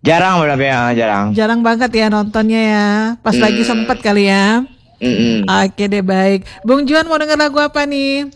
Jarang berapa ya, jarang. Jarang banget ya nontonnya ya. Pas lagi sempet kali ya. Oke deh, baik. Bung Juan mau denger lagu apa nih?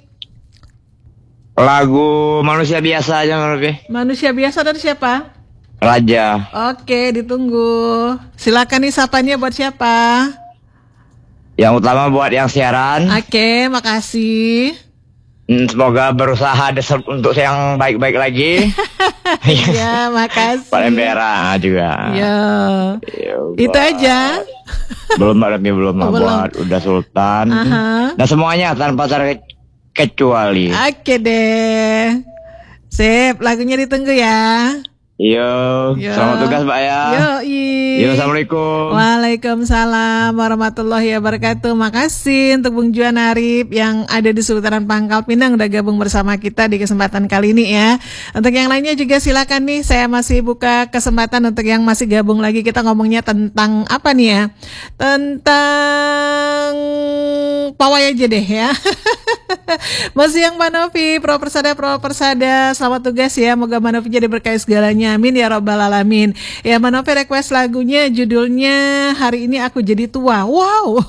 Lagu Manusia Biasa aja lebih. Manusia Biasa dari siapa? Raja. Oke, ditunggu. Silakan nih sapanya buat siapa? Yang utama buat yang siaran. Oke, makasih. Semoga berusaha untuk yang baik-baik lagi. Iya, makasih. Pak Lembera juga. Iya. Itu aja. Belum buat Udah Sultan. Nah semuanya tanpa terkecuali. Oke deh. Sip, lagunya ditunggu ya. Yo, selamat tugas Mbak ya. Yo, assalamualaikum. Waalaikumsalam warahmatullahi wabarakatuh. Makasih untuk Bung Juan Arif yang ada di Sultan Pangkal Pinang udah gabung bersama kita di kesempatan kali ini ya. Untuk yang lainnya juga silakan nih, saya masih buka kesempatan untuk yang masih gabung lagi. Kita ngomongnya tentang apa nih ya? Tentang pawai aja deh ya. Masih yang Mbak Novi, Pro Persada, selamat tugas ya. Moga Mbak Novi jadi berkah segalanya. Amin ya robbal alamin. Ya Mbak Novi request lagunya, judulnya Hari Ini Aku Jadi Tua. Wow.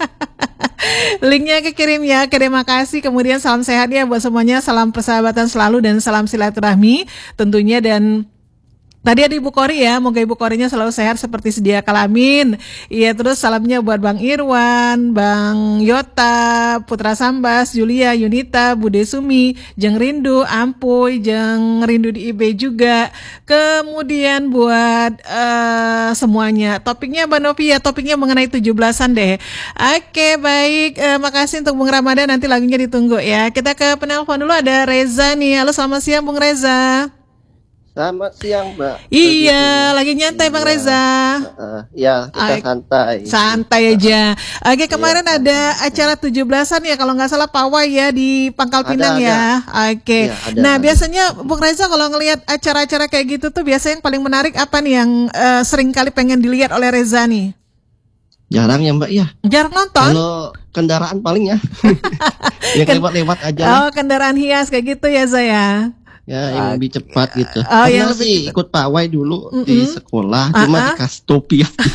Linknya kekirim ya. Terima kasih. Kemudian salam sehat ya buat semuanya. Salam persahabatan selalu dan salam silaturahmi tentunya. Dan tadi ada Ibu Kori ya, moga Ibu Korinya selalu sehat seperti sedia kalamin. Iya, terus salamnya buat Bang Irwan, Bang Yota, Putra Sambas, Julia, Yunita, Bude Sumi, Jeng Rindu, Ampuy, Jeng Rindu di IB juga. Kemudian buat semuanya. Topiknya Mbak Novi ya, topiknya mengenai 17-an deh. Oke, baik. Makasih untuk Bung Ramadan, nanti lagunya ditunggu ya. Kita ke penelpon dulu, ada Reza nih. Halo, selamat siang Bung Reza. Selamat siang Mbak. Iya, lagi nyantai Bang Reza. Ya, kita santai. Santai aja. Oke, kemarin ada acara 17-an ya kalau nggak salah pawai ya di Pangkal Pinang ya. Oke. Nah, biasanya Bung Reza kalau ngelihat acara-acara kayak gitu tuh biasanya yang paling menarik apa nih yang sering kali pengen dilihat oleh Reza nih? Jarang ya Mbak ya. Jarang nonton? Kalau kendaraan paling ya. Yang lewat-lewat aja. Oh, kendaraan hias kayak gitu ya Zaya. Ya, yang lebih cepat gitu. Karena sih ikut pawai dulu di sekolah, cuma dikasih topi aja.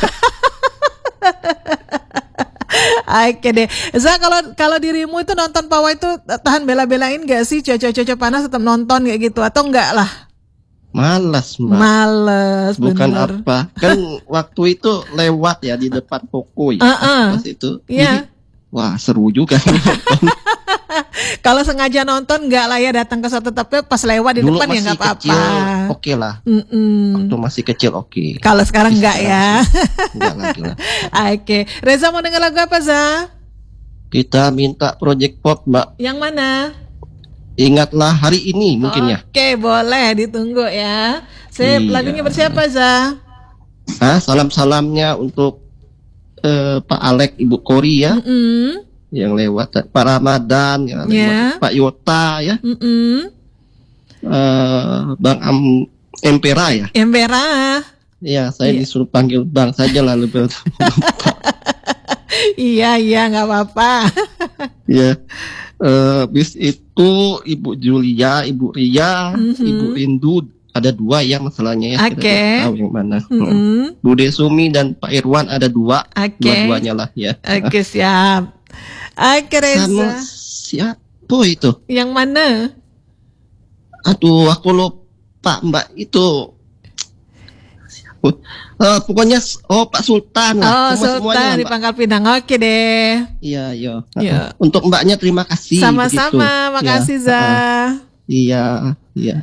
Oke deh. Za, kalau dirimu itu nonton pawai itu tahan bela-belain gak sih? Cuaca panas tetap nonton kayak gitu atau enggak lah? Malas Mbak. Malas, bukan bener. Apa? Kan waktu itu lewat ya di depan toko ya. Pas itu. Iya. Wah, seru juga. Kalau sengaja nonton enggak lah ya datang ke suatu tempat pas lewat di dulu depan ya enggak apa-apa. Oke lah. Waktu masih kecil oke. Kalau sekarang enggak ya. Enggak lagi lah. Oke. Reza mau dengar lagu apa, Za? Kita minta Project Pop, Mbak. Yang mana? Ingatlah Hari Ini mungkin ya. Oke, boleh ditunggu ya. Sip, lagunya bersiapa, Za? Salam-salamnya untuk Pak Alek, Ibu Kori ya. Yang lewat Pak Ramadan, yang lewat Pak Yota ya. Bang Empera ya. Empera. Ya, saya disuruh panggil Bang saja lah lebih. Iya, nggak apa-apa. Ya. Bis itu Ibu Julia, Ibu Ria, Ibu Rindu, ada dua ya masalahnya ya. Oke. Tahu yang mana. Bude Sumi dan Pak Irwan ada dua. Dua-duanya lah ya. Oke, siap. Oke, Reza. Sama siapa itu? Yang mana? Aduh, aku lupa Mbak itu. Pokoknya Pak Sultan lah. Sultan di Pangkal Pinang. Oke deh. Iya. Untuk Mbaknya terima kasih. Sama-sama, makasih Za. Iya.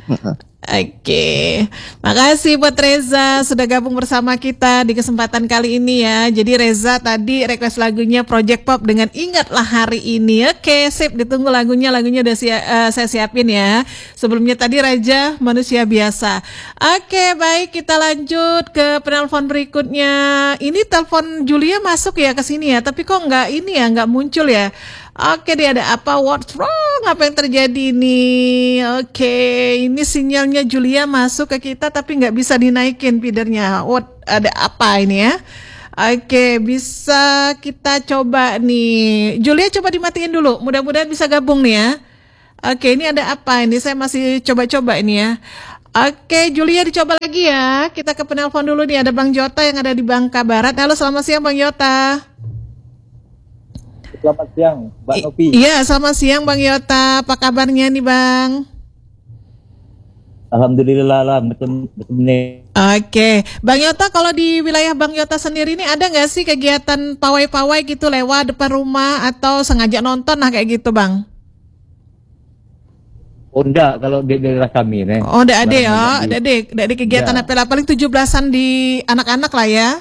Oke, makasih buat Reza sudah gabung bersama kita di kesempatan kali ini ya. Jadi Reza tadi request lagunya Project Pop dengan Ingatlah Hari Ini. Oke, sip, ditunggu lagunya udah saya siapin ya. Sebelumnya tadi Raja Manusia Biasa. Oke, baik, kita lanjut ke penelpon berikutnya. Ini telepon Julia masuk ya ke sini ya, tapi kok nggak muncul ya. Oke, dia ada apa? What's wrong? Apa yang terjadi nih? Oke, ini sinyalnya Julia masuk ke kita tapi nggak bisa dinaikin feedernya. Ada apa ini ya? Oke, bisa kita coba nih. Julia coba dimatiin dulu. Mudah-mudahan bisa gabung nih ya. Oke, ini ada apa? Ini saya masih coba-coba ini ya. Oke, Julia dicoba lagi ya. Kita ke penelpon dulu nih. Ada Bang Yota yang ada di Bangka Barat. Halo, selamat siang Bang Yota. Selamat siang, Mbak Novi. Iya, selamat siang Bang Yota. Apa kabarnya nih Bang? Alhamdulillah lah, betul nih. Oke, Bang Yota, kalau di wilayah Bang Yota sendiri ini ada nggak sih kegiatan pawai-pawai gitu lewat depan rumah atau sengaja nonton kayak gitu Bang? Oh enggak, kalau di daerah kami nih. Oh, enggak ada ya, enggak ada kegiatan apa paling 17-an di anak-anak lah ya.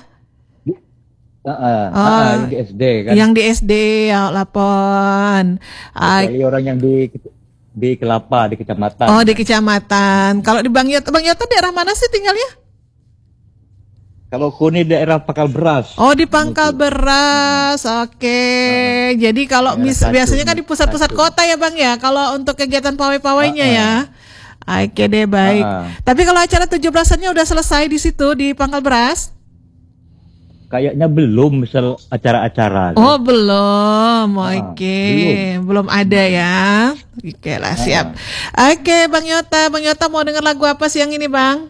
Yang di SD kan. Yang di SD ya lapon. Kecuali orang yang di Kelapa, di kecamatan. Oh, di kecamatan. Kalau di Bang Yota daerah mana sih tinggalnya? Kalau aku ini daerah Pangkal Beras. Oh, di Pangkal Beras. Oke. Jadi kalau biasanya kan di pusat-pusat kota ya Bang ya. Kalau untuk kegiatan pawai-pawainya ya. Oke deh, baik. Tapi kalau acara 17-annya udah selesai di situ di Pangkal Beras? Kayaknya belum, misal acara-acara. Oh, belum. Oke. Belum ada ya. Oke lah, siap. Oke, Bang Yota mau dengar lagu apa siang ini, Bang?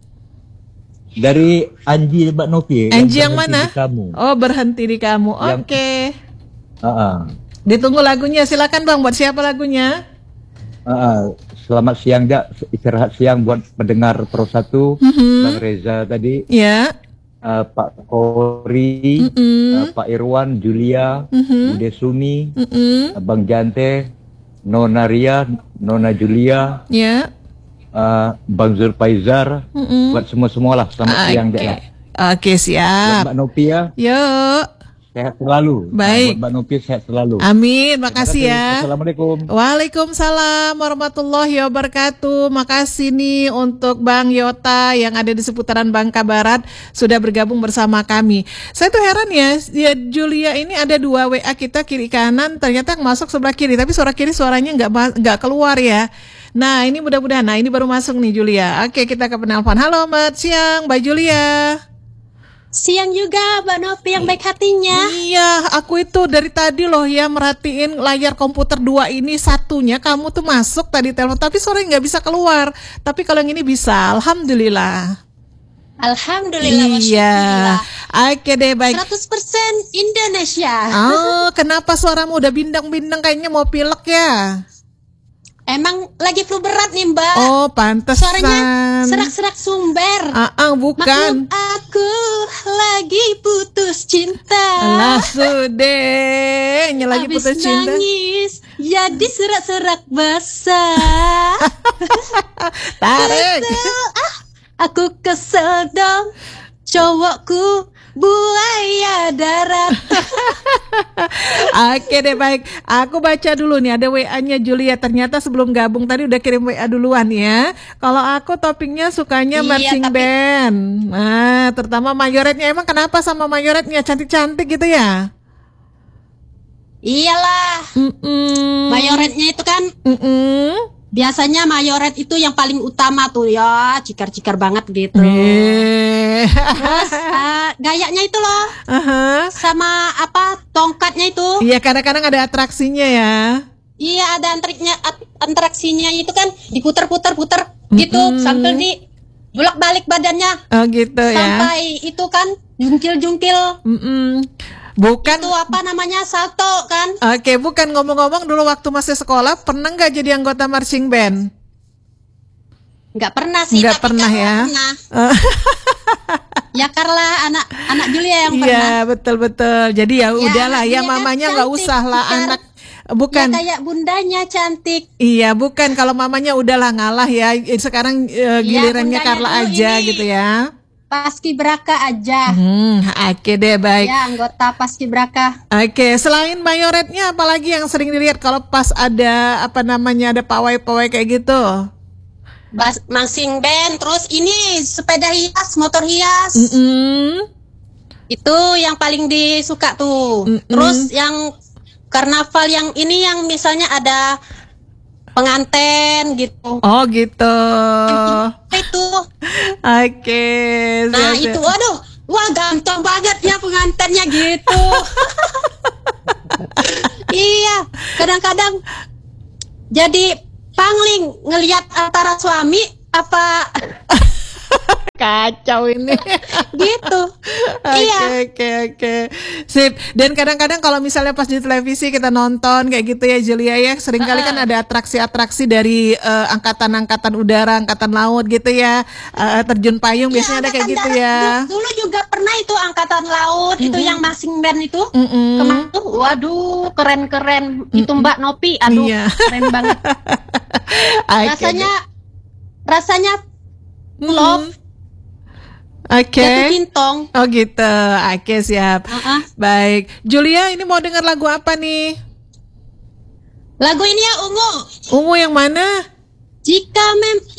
Dari Anji Mbak Novi. Anji yang mana? Oh, Berhenti di Kamu. Oke. Ditunggu lagunya. Silakan Bang, buat siapa lagunya? Selamat siang, istirahat siang buat pendengar Pro 1, Bang Reza tadi. Ya. Pak Kori, Pak Irwan, Julia, Bude Sumi, Bang Jante, Nona Ria, Nona Julia. Ya. Bang Zulfaizar, buat semua lah. Selamat siang, Dek. Oke, siap. Mbak Nopia. Yuk. Sehat selalu. Baik. Mbak Nopia sehat selalu. Amin, makasih ya. Assalamualaikum. Waalaikumsalam warahmatullahi wabarakatuh. Makasih nih untuk Bang Yota yang ada di seputaran Bangka Barat sudah bergabung bersama kami. Saya tuh heran ya Julia ini ada 2 WA kita kiri kanan, ternyata masuk sebelah kiri, tapi suara kiri suaranya nggak keluar ya. Nah ini mudah-mudahan, ini baru masuk nih Julia. Oke, kita ke penelpon. Halo, selamat siang Mbak Julia. Siang juga Mbak Novi yang baik hatinya. Iya, aku itu dari tadi loh ya merhatiin layar komputer 2 ini, satunya kamu tuh masuk tadi telepon, tapi suaranya nggak bisa keluar. Tapi kalau yang ini bisa, alhamdulillah. Alhamdulillah, iya. Oke deh, baik. 100% Indonesia. Oh, kenapa suaramu udah bindang-bindang kayaknya mau pilek ya? Emang lagi flu berat nih Mbak. Oh, pantesan. Suaranya serak-serak sumber. Bukan. Maklum aku lagi putus cinta. Alah sudah, lagi putus cinta. Nangis, jadi serak-serak basah. Tarik. Aku kesel dong, cowokku buaya darat. Oke deh, baik. Aku baca dulu nih, ada WA-nya Julia. Ternyata sebelum gabung tadi udah kirim WA duluan ya. Kalau aku topiknya sukanya marching band. Nah, terutama mayoretnya. Emang kenapa sama mayoretnya? Cantik-cantik gitu ya? Iyalah. Mayoretnya itu kan biasanya mayoret itu yang paling utama tuh ya, cikar-cikar banget gitu. Terus gayanya itu loh, sama tongkatnya itu. Iya, kadang-kadang ada atraksinya ya. Iya, ada atraksinya itu kan diputer-puter gitu sambil di bolak-balik badannya. Oh gitu ya. Sampai itu kan jungkil-jungkil. Bukan itu apa namanya, salto kan? Oke, bukan. Ngomong-ngomong, dulu waktu masih sekolah pernah nggak jadi anggota marching band? Nggak pernah sih. Nggak pernah ya. Pernah. Ya karena anak Julia yang pernah. Iya, betul. Jadi ya udahlah ya, mamanya nggak usah lah anak. Bukan. Ya, kayak bundanya cantik. Iya, bukan. Kalau mamanya udahlah ngalah ya. Sekarang gilirannya Carla aja gitu ya. Paskibraka aja. Oke deh, baik. Ya, anggota Paskibraka. Oke, selain mayoretnya apalagi yang sering dilihat kalau pas ada ada pawai-pawai kayak gitu? Marching band, terus ini sepeda hias, motor hias. Itu yang paling disuka tuh. Terus yang karnaval yang ini yang misalnya ada penganten gitu. Oh gitu. Itu. Oke. Nah itu, wah gampang banget ya pengantennya gitu. Iya, kadang-kadang jadi pangling ngelihat antara suami apa kacau ini. gitu. Oke. Sip. Dan kadang-kadang kalau misalnya pas di televisi kita nonton kayak gitu ya Julia ya, seringkali kan ada atraksi-atraksi dari angkatan-angkatan udara, angkatan laut gitu ya, terjun payung biasanya ada kayak gitu ya. Dulu juga pernah itu angkatan laut itu yang marching band itu. Kemarin tuh, waduh keren-keren. Itu Mbak Nopi, aduh keren banget. Rasanya love. Jatuh Cintong. Oh gitu. Oke, siap. Baik. Julia, ini mau dengar lagu apa nih? Lagu ini ya Ungu. Ungu yang mana?